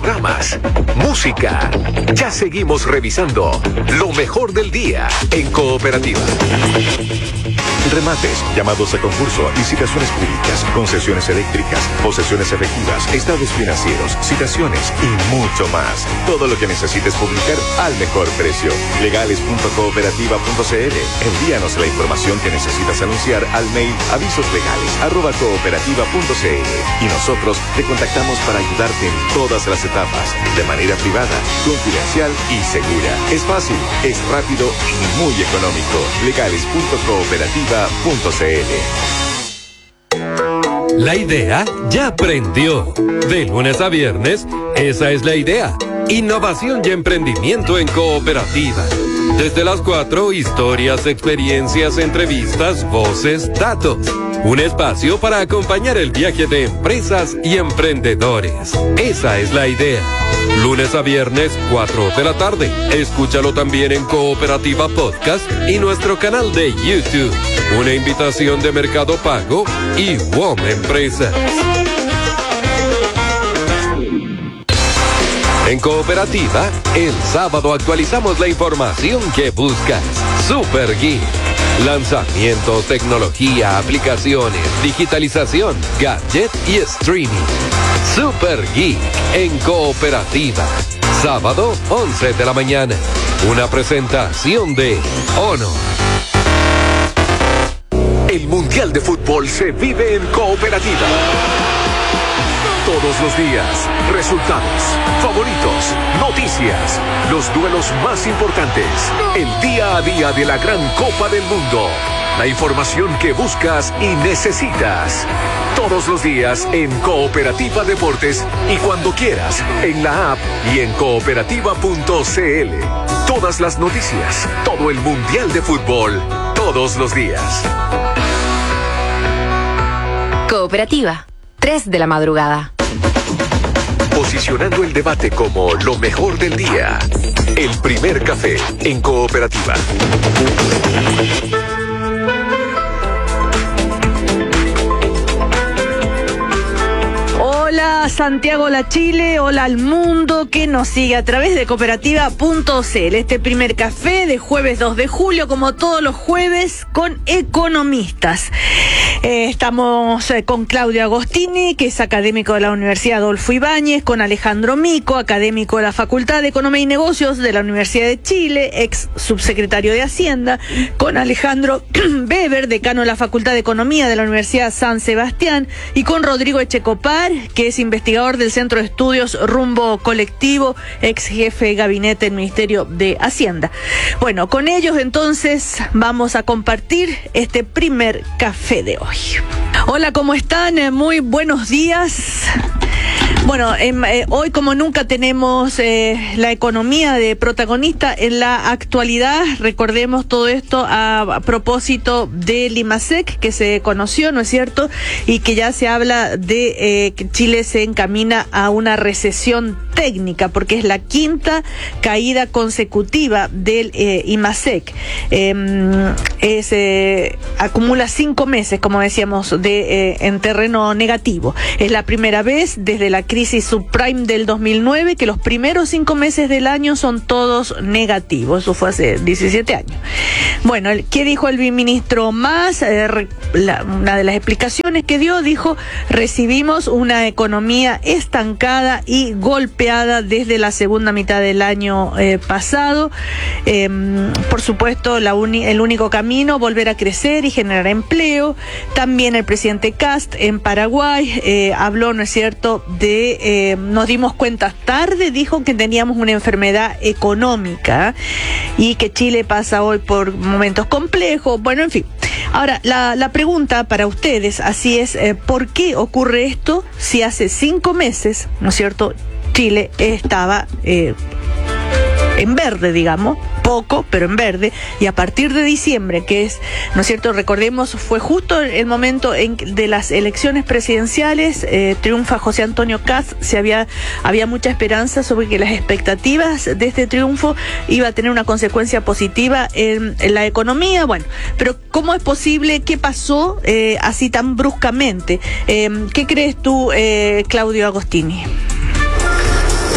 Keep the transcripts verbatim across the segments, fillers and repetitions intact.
programas, música. Ya seguimos revisando lo mejor del día en Cooperativa. Remates, llamados a concurso, licitaciones públicas, concesiones eléctricas, posesiones efectivas, estados financieros, citaciones y mucho más. Todo lo que necesites publicar al mejor precio. legales punto cooperativa punto c l. Envíanos la información que necesitas anunciar al mail avisoslegales arroba cooperativa punto c l y nosotros te contactamos para ayudarte en todas las etapas, de manera privada, confidencial y segura. Es fácil, es rápido y muy económico. legales punto cooperativa punto c l. La idea ya prendió. De lunes a viernes, esa es la idea. Innovación y emprendimiento en Cooperativa. Desde las cuatro, historias, experiencias, entrevistas, voces, datos. Un espacio para acompañar el viaje de empresas y emprendedores. Esa es la idea. Lunes a viernes, cuatro de la tarde. Escúchalo también en Cooperativa Podcast y nuestro canal de YouTube. Una invitación de Mercado Pago y W O M Empresas. En Cooperativa, el sábado actualizamos la información que buscas. Super Geek. Lanzamientos, tecnología, aplicaciones, digitalización, gadget y streaming. Super Geek en Cooperativa. Sábado, once de la mañana. Una presentación de Honor. El Mundial de Fútbol se vive en Cooperativa. Todos los días, resultados, favoritos, noticias, los duelos más importantes, el día a día de la gran Copa del Mundo, la información que buscas y necesitas. Todos los días en Cooperativa Deportes y cuando quieras, en la app y en cooperativa punto c l. Todas las noticias, todo el Mundial de Fútbol, todos los días. Cooperativa, tres de la madrugada. Posicionando el debate como lo mejor del día. El primer café en Cooperativa. Hola Santiago, la Chile, hola al mundo que nos sigue a través de cooperativa punto c l. Este primer café de jueves dos de julio, como todos los jueves, con economistas. Eh, estamos eh, con Claudio Agostini, que es académico de la Universidad Adolfo Ibáñez, con Alejandro Mico, académico de la Facultad de Economía y Negocios de la Universidad de Chile, ex subsecretario de Hacienda, con Alejandro Weber, decano de la Facultad de Economía de la Universidad San Sebastián, y con Rodrigo Echecopar, que es investigador del Centro de Estudios Rumbo Colectivo, ex jefe de gabinete del Ministerio de Hacienda. Bueno, con ellos entonces vamos a compartir este primer café de hoy. Hola, ¿cómo están? Eh, muy buenos días. Bueno, eh, eh, hoy como nunca tenemos eh, la economía de protagonista en la actualidad. Recordemos todo esto a, a propósito del IMASEC, que se conoció, ¿no es cierto? Y que ya se habla de eh, que Chile se encamina a una recesión técnica, porque es la quinta caída consecutiva del eh, IMASEC. Eh, es, eh, acumula cinco meses, como decíamos, de eh, en terreno negativo. Es la primera vez desde la crisis subprime del dos mil nueve que los primeros cinco meses del año son todos negativos. Eso fue hace diecisiete años. Bueno, ¿qué dijo el ministro Mas? Eh, la, una de las explicaciones que dio, dijo: recibimos una economía estancada y golpeada desde la segunda mitad del año eh, pasado. Eh, por supuesto, la uni, el único camino, volver a crecer y generar empleo. También el presidente Kast en Paraguay eh, habló, ¿no es cierto?, de, eh, nos dimos cuenta tarde, dijo que teníamos una enfermedad económica y que Chile pasa hoy por momentos complejos. Bueno, en fin. Ahora, la, la pregunta para ustedes, así es, eh, ¿por qué ocurre esto si hace cinco meses, ¿no es cierto?, Chile estaba eh, en verde, digamos, poco, pero en verde, y a partir de diciembre, que es, ¿no es cierto?, recordemos, fue justo el momento en, de las elecciones presidenciales, eh, triunfa José Antonio Kast, se había, había mucha esperanza sobre que las expectativas de este triunfo iba a tener una consecuencia positiva en, en la economía. Bueno, pero ¿cómo es posible? ¿Qué pasó eh, así tan bruscamente? Eh, ¿Qué crees tú, eh, Claudio Agostini?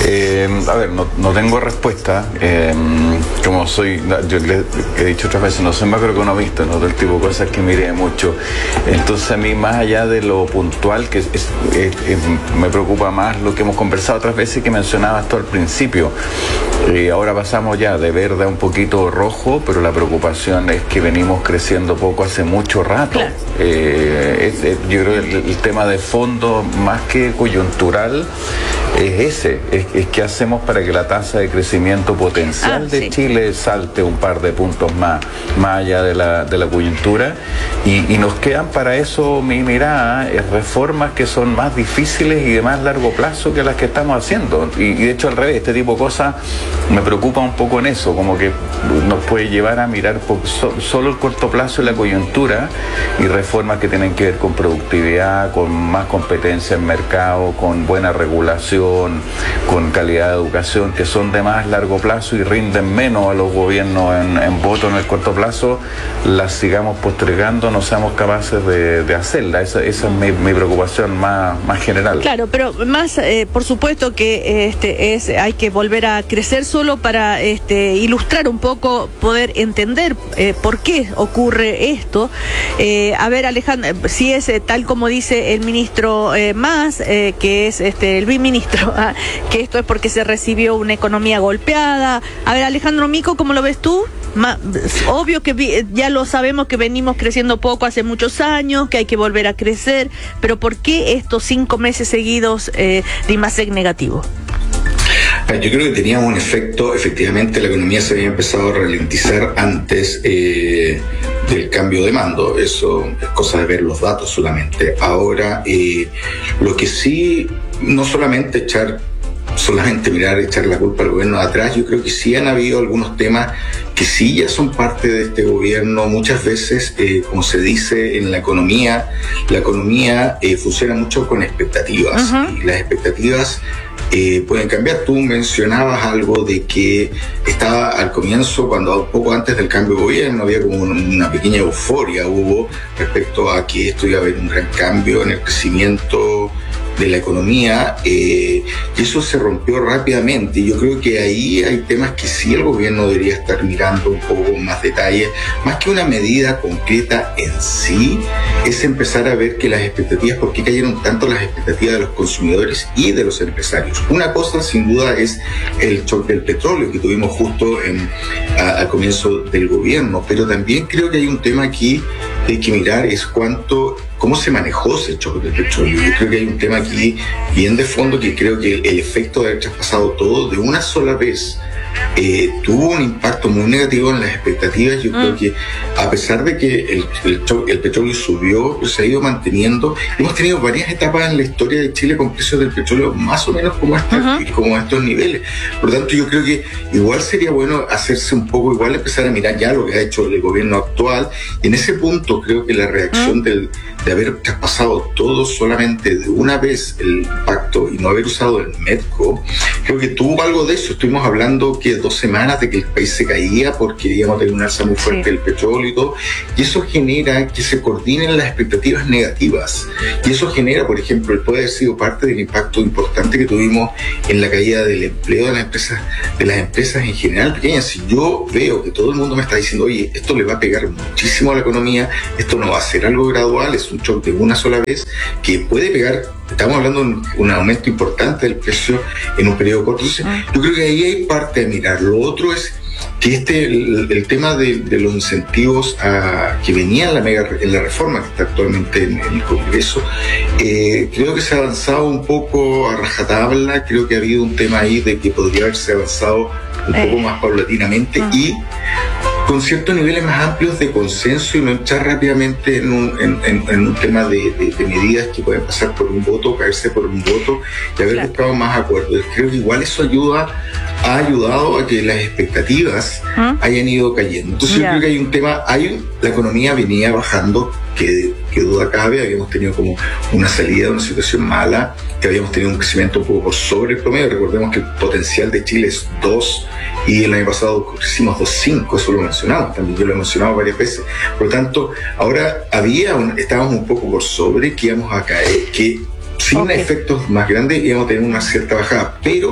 Eh, a ver, no, no tengo respuesta. Eh, como soy, yo le he dicho otras veces, no soy macroeconomista, no del tipo de cosas que mire mucho. Entonces a mí, más allá de lo puntual, que es, es, es, es, me preocupa más lo que hemos conversado otras veces que mencionabas tú al principio. Eh, ahora pasamos ya de verde a un poquito rojo, pero la preocupación es que venimos creciendo poco hace mucho rato. Claro. Eh, es, es, yo creo que el, el tema de fondo, más que coyuntural, es ese, es, es qué hacemos para que la tasa de crecimiento potencial ah, de sí. Chile salte un par de puntos más, más allá de la, de la coyuntura, y, y nos quedan para eso, mi mirada, es reformas que son más difíciles y de más largo plazo que las que estamos haciendo, y, y de hecho al revés, este tipo de cosas me preocupa un poco en eso, como que nos puede llevar a mirar por so, solo el corto plazo y la coyuntura, y reformas que tienen que ver con productividad, con más competencia en mercado, con buena regulación, con calidad de educación, que son de más largo plazo y rinden menos a los gobiernos en, en voto en el corto plazo, las sigamos postergando, no seamos capaces de, de hacerla. Esa, esa es mi, mi preocupación más, más general. Claro, pero más, eh, por supuesto que este es hay que volver a crecer solo para este ilustrar un poco, poder entender eh, por qué ocurre esto. Eh, a ver, Alejandro, si es eh, tal como dice el ministro eh, Mas, eh, que es este el biministro, ah, que esto es porque se recibió una economía golpeada. A ver, Alejandro Mico, ¿cómo lo ves tú? Ma, obvio que vi, ya lo sabemos que venimos creciendo poco hace muchos años, que hay que volver a crecer, pero ¿por qué estos cinco meses seguidos eh, de IMASEC negativo? Yo creo que teníamos un efecto, efectivamente la economía se había empezado a ralentizar antes eh, del cambio de mando, eso es cosa de ver los datos solamente. Ahora, eh, lo que sí, no solamente echar, solamente mirar, echar la culpa al gobierno de atrás, yo creo que sí han habido algunos temas que sí ya son parte de este gobierno. Muchas veces, eh, como se dice en la economía, la economía eh, funciona mucho con expectativas, uh-huh. y las expectativas Eh, pueden cambiar. Tú mencionabas algo de que estaba al comienzo, cuando poco antes del cambio de gobierno, había como una pequeña euforia hubo respecto a que esto iba a haber un gran cambio en el crecimiento de la economía, eh, y eso se rompió rápidamente, y yo creo que ahí hay temas que sí el gobierno debería estar mirando un poco más detalles, más que una medida concreta en sí, es empezar a ver que las expectativas, por qué cayeron tanto las expectativas de los consumidores y de los empresarios. Una cosa sin duda es el choque del petróleo que tuvimos justo en, a, al comienzo del gobierno, pero también creo que hay un tema aquí que hay que mirar, es cuánto cómo se manejó ese choque del petróleo. Yo creo que hay un tema aquí bien de fondo que creo que el, el efecto de haber traspasado todo de una sola vez eh, tuvo un impacto muy negativo en las expectativas. Yo mm. creo que a pesar de que el, el, el petróleo subió, pues se ha ido manteniendo. Hemos tenido varias etapas en la historia de Chile con precios del petróleo más o menos como, este, uh-huh. como estos niveles. Por lo tanto, yo creo que igual sería bueno hacerse un poco, igual empezar a mirar ya lo que ha hecho el gobierno actual. Y en ese punto creo que la reacción uh-huh. del de haber traspasado todo solamente de una vez el impacto y no haber usado el MEDCO, creo que tuvo algo de eso. Estuvimos hablando que dos semanas de que el país se caía porque íbamos a tener una alza muy fuerte sí. del petróleo y todo, y eso genera que se coordinen las expectativas negativas, y eso genera, por ejemplo, el puede haber sido parte del impacto importante que tuvimos en la caída del empleo de las empresas, de las empresas en general pequeñas. Si yo veo que todo el mundo me está diciendo, oye, esto le va a pegar muchísimo a la economía, esto no va a ser algo gradual, es un shock de una sola vez que puede pegar. Estamos hablando de un aumento importante del precio en un periodo corto. Entonces, yo creo que ahí hay parte de mirar. Lo otro es que este el, el tema de, de los incentivos a, que venía en la, mega, en la reforma que está actualmente en, en el Congreso, eh, creo que se ha avanzado un poco a rajatabla. Creo que ha habido un tema ahí de que podría haberse avanzado un eh. poco más paulatinamente uh. y con ciertos niveles más amplios de consenso, y no entrar rápidamente en un, en, en, en un tema de, de, de medidas que pueden pasar por un voto, caerse por un voto, y haber claro. buscado más acuerdos. Creo que igual eso ayuda, ha ayudado a que las expectativas ¿Ah? hayan ido cayendo. Entonces yeah. yo creo que hay un tema, hay la economía venía bajando, que, que duda cabe, habíamos tenido como una salida de una situación mala, que habíamos tenido un crecimiento un poco por sobre el promedio. Recordemos que el potencial de Chile es dos, y el año pasado hicimos dos punto cinco, eso lo mencionamos, también yo lo he mencionado varias veces. Por lo tanto, ahora había un, estábamos un poco por sobre, que íbamos a caer, que sin okay. efectos más grandes íbamos a tener una cierta bajada, pero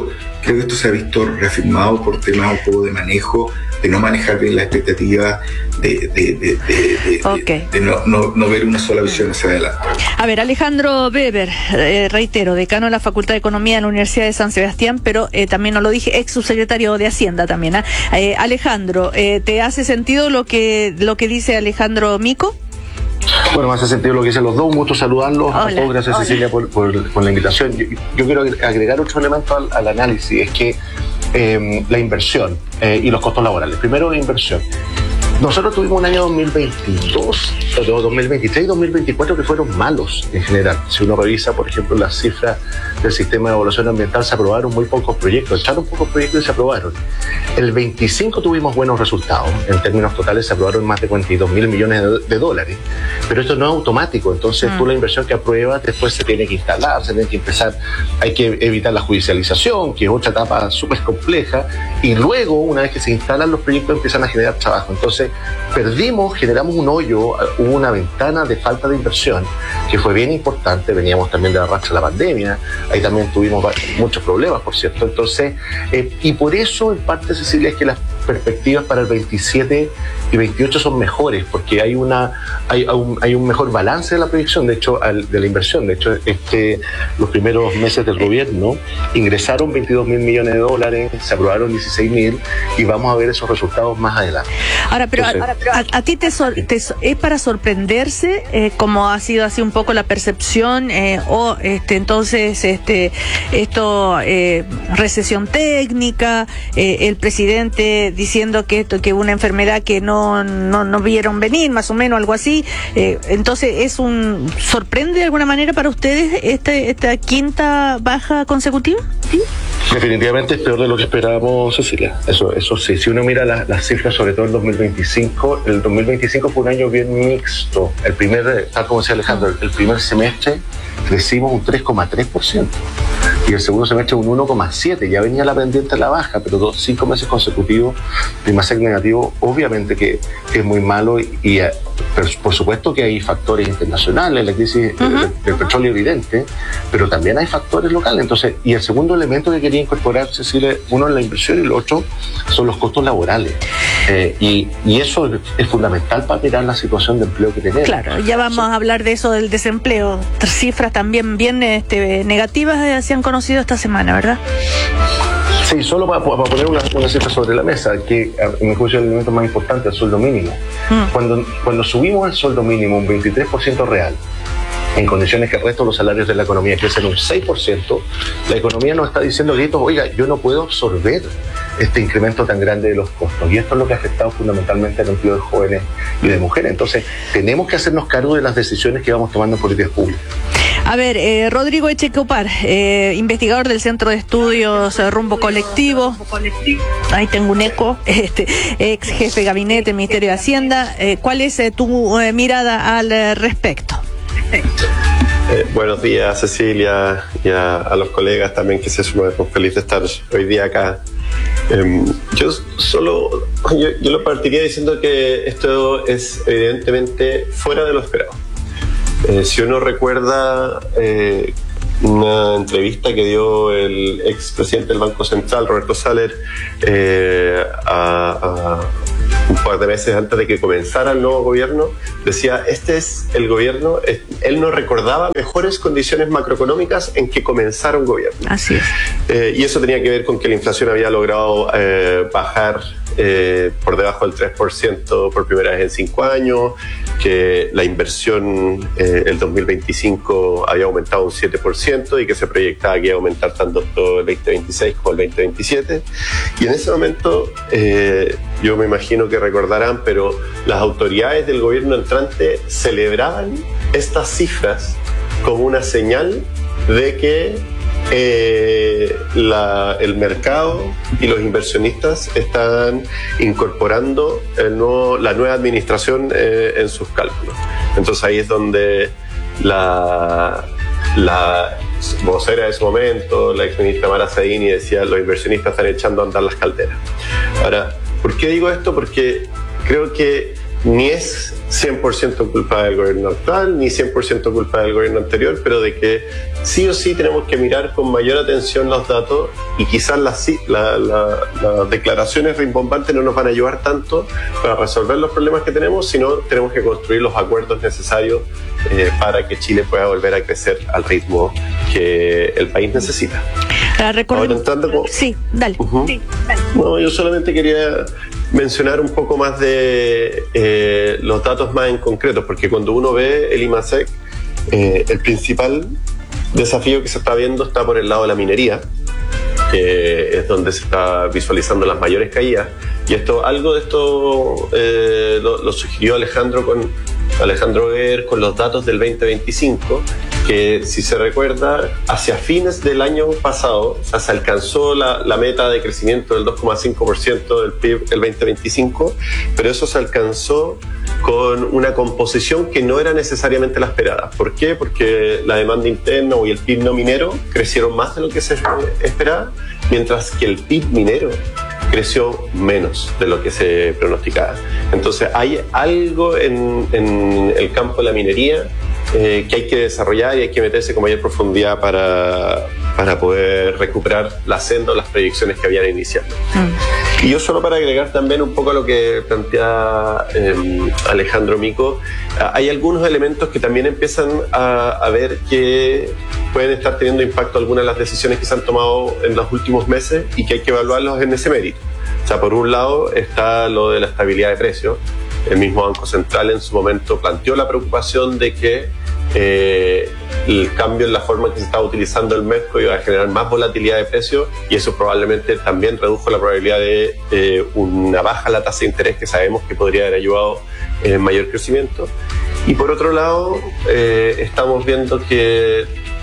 Creo que esto se ha visto reafirmado por temas un poco de manejo, de no manejar bien la expectativa, de, de, de, de, de, okay. de, de no, no, no ver una sola visión hacia adelante. A ver, Alejandro Weber, eh, reitero, decano de la Facultad de Economía de la Universidad de San Sebastián, pero eh, también no lo dije, ex subsecretario de Hacienda también. ¿eh? Eh, Alejandro, eh, ¿te hace sentido lo que lo que dice Alejandro Mico? Bueno, me hace sentido lo que dicen los dos, un gusto saludarlos. Hola, a todos, gracias hola. Cecilia por, por, por la invitación. Yo, yo quiero agregar otro elemento al, al análisis, es que eh, la inversión eh, y los costos laborales. Primero, la inversión. Nosotros tuvimos un año dos mil veintidós, dos mil veintitrés y dos mil veinticuatro que fueron malos en general. Si uno revisa, por ejemplo, las cifras del sistema de evaluación ambiental, se aprobaron muy pocos proyectos, echaron pocos proyectos y se aprobaron. El veinticinco tuvimos buenos resultados, en términos totales se aprobaron más de cuarenta y dos mil millones de, de dólares, pero esto no es automático, entonces mm. tú la inversión que apruebas después se tiene que instalar, se tiene que empezar, hay que evitar la judicialización, que es otra etapa súper compleja, y luego, una vez que se instalan los proyectos, empiezan a generar trabajo. Entonces, perdimos, generamos un hoyo, hubo una ventana de falta de inversión que fue bien importante, veníamos también de la racha de la pandemia, ahí también tuvimos muchos problemas, por cierto, entonces, eh, y por eso en parte, Cecilia, es que las perspectivas para el veintisiete y veintiocho son mejores, porque hay una hay, hay, un, hay un mejor balance de la proyección, de hecho, al, de la inversión. De hecho, este los primeros meses del gobierno ingresaron veintidós mil millones de dólares, se aprobaron dieciséis mil y vamos a ver esos resultados más adelante. Ahora, pero, Entonces, a, a, a ti te, sor, te es para sorprenderse, eh, como ha sido así un poco la percepción, eh, o este entonces este esto eh, recesión técnica, eh, el presidente diciendo que esto que una enfermedad que no no no vieron venir, más o menos algo así, eh, entonces es un sorprende de alguna manera para ustedes este esta quinta baja consecutiva. ¿Sí? Definitivamente es peor de lo que esperábamos, Cecilia. Eso, eso sí. Si uno mira las, las cifras, sobre todo el dos mil veinticinco, el dos mil veinticinco fue un año bien mixto. El primer, tal como decía Alejandro, el primer semestre crecimos un tres coma tres por ciento y el segundo semestre un uno coma siete por ciento. Ya venía la pendiente a la baja, pero dos, cinco meses consecutivos de más negativo, obviamente que, que es muy malo y, y pero por supuesto que hay factores internacionales, la crisis uh-huh. del, del petróleo evidente, pero también hay factores locales. Entonces, y el segundo elemento que quería incorporar, Cecilia, uno es la inversión y el otro son los costos laborales. Eh, y, y eso es fundamental para mirar la situación de empleo que tenemos. Claro, ya vamos a hablar de eso del desempleo. Cifras también bien este, negativas eh, se han conocido esta semana, ¿verdad? Sí, solo para, para poner una, una cifra sobre la mesa, que en mi juicio es el elemento más importante, el sueldo mínimo. Mm. Cuando, cuando subimos el sueldo mínimo un veintitrés por ciento real, en condiciones que el resto de los salarios de la economía crecen un seis por ciento, la economía nos está diciendo, gritos, oiga, yo no puedo absorber este incremento tan grande de los costos. Y esto es lo que ha afectado fundamentalmente al empleo de jóvenes y de mujeres. Entonces, tenemos que hacernos cargo de las decisiones que vamos tomando en políticas públicas. A ver, eh, Rodrigo Echecopar, eh, investigador del Centro de Estudios eh, Rumbo Colectivo. Ahí tengo un eco. Este, ex jefe de gabinete del Ministerio de Hacienda. Eh, ¿Cuál es eh, tu eh, mirada al eh, respecto? Eh, buenos días, Cecilia, y a, a los colegas también que se suman. Feliz de estar hoy día acá. Eh, yo solo, yo, yo lo partiría diciendo que esto es evidentemente fuera de lo esperado. Eh, si uno recuerda eh, una entrevista que dio el expresidente del Banco Central, Roberto Saller, eh, a, a un par de meses antes de que comenzara el nuevo gobierno, decía, este es el gobierno, es, él nos recordaba mejores condiciones macroeconómicas en que comenzara un gobierno. Así es. Eh, y eso tenía que ver con que la inflación había logrado eh, bajar eh, por debajo del tres por ciento por primera vez en cinco años, que la inversión eh, el dos mil veinticinco había aumentado un siete por ciento y que se proyectaba que iba a aumentar tanto todo el veinte veintiséis como el veinte veintisiete. Y en ese momento, eh, yo me imagino que recordarán, pero las autoridades del gobierno entrante celebraban estas cifras como una señal de que eh, la, el mercado y los inversionistas están incorporando el nuevo, la nueva administración eh, en sus cálculos. Entonces ahí es donde la, la vocera de ese momento, la exministra Mara Saini, decía los inversionistas están echando a andar las calderas. Ahora, ¿por qué digo esto? Porque creo que ni es cien por ciento culpa del gobierno actual, ni cien por ciento culpa del gobierno anterior, pero de que sí o sí tenemos que mirar con mayor atención los datos y quizás las, la, la, las declaraciones rimbombantes no nos van a ayudar tanto para resolver los problemas que tenemos, sino tenemos que construir los acuerdos necesarios eh, para que Chile pueda volver a crecer al ritmo que el país necesita. Ahora, entrando con... Sí, dale. Uh-huh. Sí, dale. No, yo solamente quería mencionar un poco más de eh, los datos más en concreto, porque cuando uno ve el IMASEC, eh, el principal desafío que se está viendo está por el lado de la minería, que es donde se está visualizando las mayores caídas, y esto, algo de esto eh, lo, lo sugirió Alejandro con Alejandro Ver con los datos del veinte veinticinco, que si se recuerda, hacia fines del año pasado, o sea, se alcanzó la, la meta de crecimiento del dos coma cinco por ciento del P I B el veinte veinticinco, pero eso se alcanzó con una composición que no era necesariamente la esperada. ¿Por qué? Porque la demanda interna y el P I B no minero crecieron más de lo que se esperaba, mientras que el P I B minero creció menos de lo que se pronosticaba. Entonces hay algo en, en el campo de la minería eh, que hay que desarrollar y hay que meterse con mayor profundidad para, para poder recuperar la senda o las predicciones que habían iniciado. Mm. Y yo solo para agregar también un poco a lo que plantea eh, Alejandro Mico, hay algunos elementos que también empiezan a, a ver que pueden estar teniendo impacto algunas de las decisiones que se han tomado en los últimos meses y que hay que evaluarlos en ese mérito. O sea, por un lado está lo de la estabilidad de precios. El mismo Banco Central en su momento planteó la preocupación de que eh, el cambio en la forma en que se estaba utilizando el mercado iba a generar más volatilidad de precios, y eso probablemente también redujo la probabilidad de eh, una baja en la tasa de interés, que sabemos que podría haber ayudado en mayor crecimiento. Y por otro lado, eh, estamos viendo que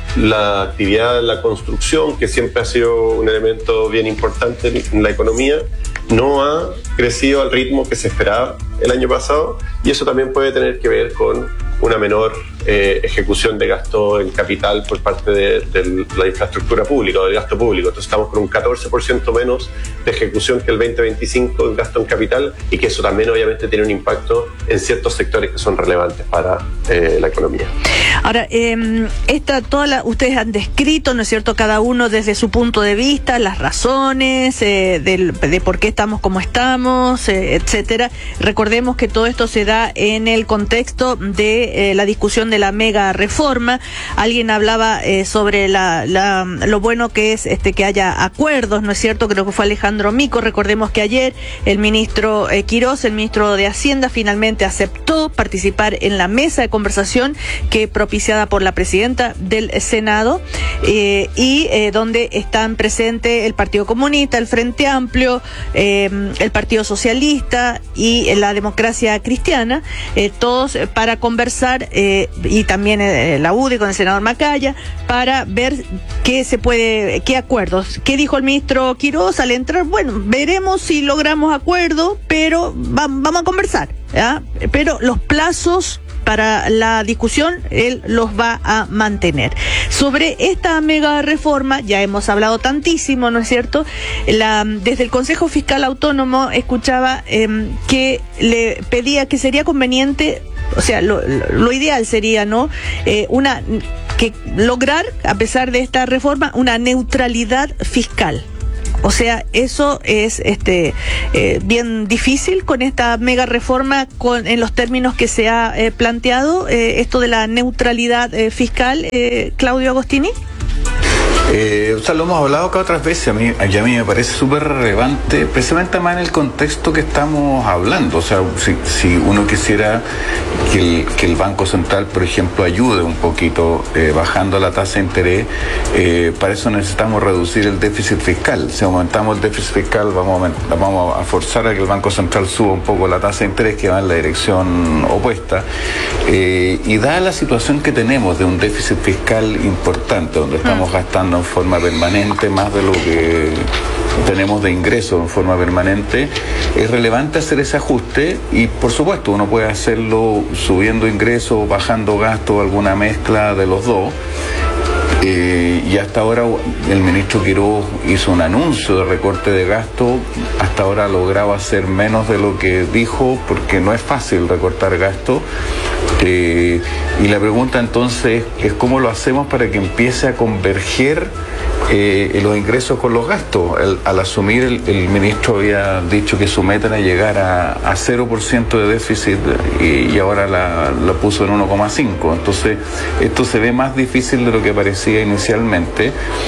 la actividad de la construcción, que siempre ha sido un elemento bien importante en la economía, no ha crecido al ritmo que se esperaba el año pasado, y eso también puede tener que ver con una menor eh, ejecución de gasto en capital por parte de, de la infraestructura pública o del gasto público. Entonces estamos con un catorce por ciento menos de ejecución que el veinte veinticinco en gasto en capital, y que eso también obviamente tiene un impacto en ciertos sectores que son relevantes para eh, la economía. Ahora, eh, esta, toda la, ustedes han descrito, ¿no es cierto?, cada uno desde su punto de vista, las razones eh, del, de por qué estamos como estamos, eh, etcétera. Recordemos que todo esto se da en el contexto de eh, la discusión de la mega reforma. Alguien hablaba eh, sobre la, la, lo bueno que es este que haya acuerdos, ¿no es cierto? Creo que fue Alejandro Mico. Recordemos que ayer el ministro eh, Quirós, el ministro de Hacienda, finalmente aceptó participar en la mesa de conversación que propiciada por la presidenta del Senado, eh, y eh, donde están presentes el Partido Comunista, el Frente Amplio, eh, el Partido Socialista y eh, la Democracia Cristiana, eh, todos para conversar, eh, y también eh, la U D I con el senador Macaya, para ver qué se puede, qué acuerdos. ¿Qué dijo el ministro Quirós al entrar? Bueno, veremos si logramos acuerdo, pero va, vamos a conversar, ¿ya? Pero los plazos para la discusión él los va a mantener. Sobre esta mega reforma ya hemos hablado tantísimo, ¿no es cierto? La, desde el Consejo Fiscal Autónomo escuchaba eh, que le pedía que sería conveniente, o sea, lo, lo ideal sería, ¿no? Eh, una que lograr, a pesar de esta reforma, una neutralidad fiscal. O sea, eso es este eh, bien difícil con esta mega reforma, con, en los términos que se ha eh, planteado, eh, esto de la neutralidad eh, fiscal, eh, Claudio Agostini. Eh, o sea, lo hemos hablado acá otras veces, a mí, a mí me parece súper relevante, precisamente más en el contexto que estamos hablando. O sea, si, si uno quisiera que el, que el Banco Central, por ejemplo, ayude un poquito eh, bajando la tasa de interés, eh, para eso necesitamos reducir el déficit fiscal. Si aumentamos el déficit fiscal, vamos a, vamos a forzar a que el Banco Central suba un poco la tasa de interés, que va en la dirección opuesta. Eh, y dada la situación que tenemos de un déficit fiscal importante, donde estamos gastando en forma permanente más de lo que tenemos de ingresos en forma permanente, es relevante hacer ese ajuste, y por supuesto uno puede hacerlo subiendo ingresos, bajando gastos, alguna mezcla de los dos. Eh, y hasta ahora el ministro Quiroz hizo un anuncio de recorte de gasto, hasta ahora ha logrado hacer menos de lo que dijo, porque no es fácil recortar gasto. Eh, y la pregunta entonces es cómo lo hacemos para que empiece a converger eh, los ingresos con los gastos. El, al asumir el, el ministro había dicho que su meta era llegar a, a cero por ciento de déficit y, y ahora la, la puso en uno coma cinco. Entonces esto se ve más difícil de lo que parecía inicialmente.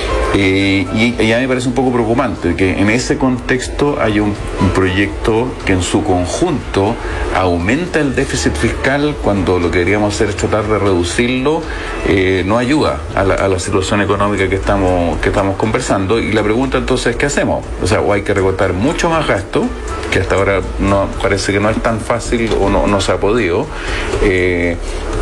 Eh, y, y a mí me parece un poco preocupante que en ese contexto hay un, un proyecto que en su conjunto aumenta el déficit fiscal cuando lo que queríamos hacer es tratar de reducirlo. Eh, no ayuda a la, a la situación económica que estamos, que estamos conversando. Y la pregunta entonces es, ¿qué hacemos? O sea, o hay que recortar mucho más gasto, que hasta ahora no parece que no es tan fácil o no, no se ha podido, eh,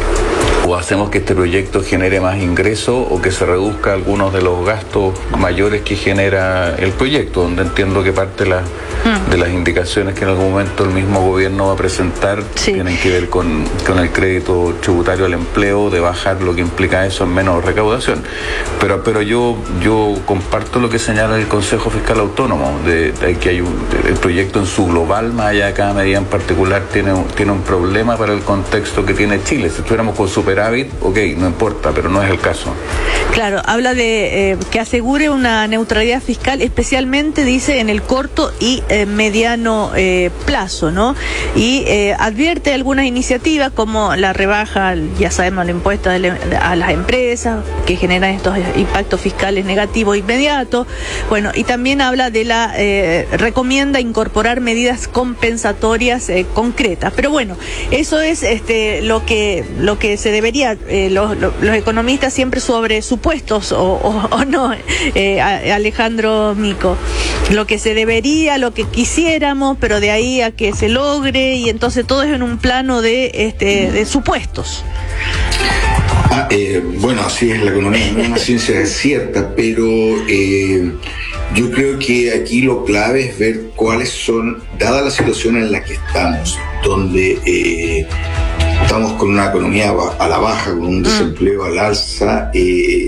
o hacemos que este proyecto genere más ingresos o que se reduzca algunos de los gastos mayores que genera el proyecto, donde entiendo que parte la, mm. de las indicaciones que en algún momento el mismo gobierno va a presentar sí. tienen que ver con, con el crédito tributario al empleo, de bajar lo que implica eso en menos recaudación. Pero pero yo yo comparto lo que señala el Consejo Fiscal Autónomo, de, de que hay un, el proyecto en su global, más allá de cada medida en particular, tiene, tiene un problema para el contexto que tiene Chile. Si estuviéramos con super ok, no importa, pero no es el caso. Claro, habla de eh, que asegure una neutralidad fiscal, especialmente, dice, en el corto y eh, mediano eh, plazo, ¿no? Y eh, advierte algunas iniciativas como la rebaja, ya sabemos, el impuesto a las empresas, que generan estos impactos fiscales negativos inmediatos. Bueno, y también habla de la, eh, recomienda incorporar medidas compensatorias eh, concretas. Pero bueno, eso es este lo que, lo que se debe Debería, eh, los, los, los economistas siempre sobre supuestos o, o, o no, eh, Alejandro Mico, lo que se debería, lo que quisiéramos, pero de ahí a que se logre, y entonces todo es en un plano de, este, de supuestos. Ah, eh, bueno, así es la economía, no es una ciencia cierta, pero eh, yo creo que aquí lo clave es ver cuáles son, dada la situación en la que estamos, donde eh, estamos con una economía a la baja, con un desempleo al alza. Eh,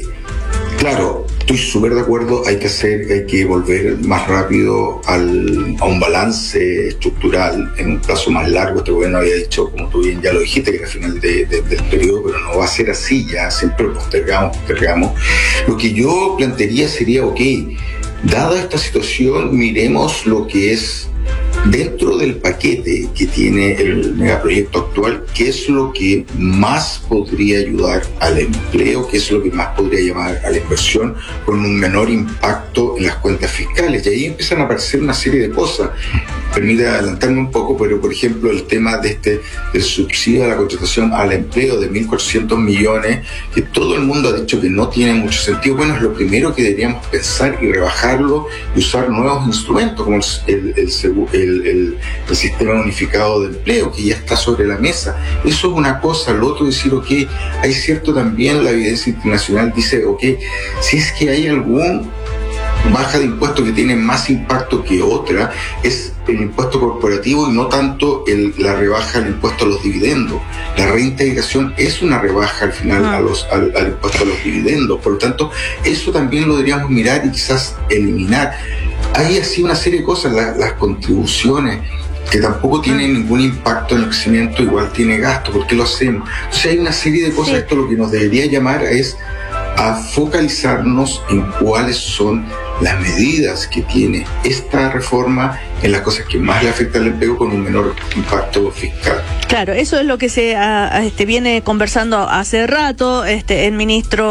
claro, estoy súper de acuerdo, hay que hacer, hay que volver más rápido al, a un balance estructural en un plazo más largo. Este gobierno había dicho, como tú bien ya lo dijiste, que era al final de, de, del periodo, pero no va a ser así, ya siempre postergamos, postergamos. Lo que yo plantearía sería, ok, dada esta situación, miremos lo que es dentro del paquete que tiene el megaproyecto actual, ¿qué es lo que más podría ayudar al empleo? ¿Qué es lo que más podría llamar a la inversión con un menor impacto en las cuentas fiscales? Y ahí empiezan a aparecer una serie de cosas. Permite adelantarme un poco, pero por ejemplo el tema de este del subsidio a la contratación al empleo de mil cuatrocientos millones, que todo el mundo ha dicho que no tiene mucho sentido. Bueno, es lo primero que deberíamos pensar y rebajarlo y usar nuevos instrumentos como el, el, el, el El, el sistema unificado de empleo, que ya está sobre la mesa. Eso es una cosa. Lo otro, decir, ok, hay cierto también, la evidencia internacional dice, ok, si es que hay algún baja de impuestos que tiene más impacto que otra, es el impuesto corporativo y no tanto el, la rebaja del impuesto a los dividendos. La reintegración es una rebaja al final a los, al, al impuesto a los dividendos. Por lo tanto, eso también lo deberíamos mirar y quizás eliminar. Hay así una serie de cosas, la, las contribuciones, que tampoco tienen ningún impacto en el crecimiento, igual tiene gasto. ¿Por qué lo hacemos? Entonces hay una serie de cosas. Sí. Esto lo que nos debería llamar es a focalizarnos en cuáles son las medidas que tiene esta reforma en las cosas que más le afectan al empleo con un menor impacto fiscal. Claro, eso es lo que se a, a, este, viene conversando hace rato. Este, el ministro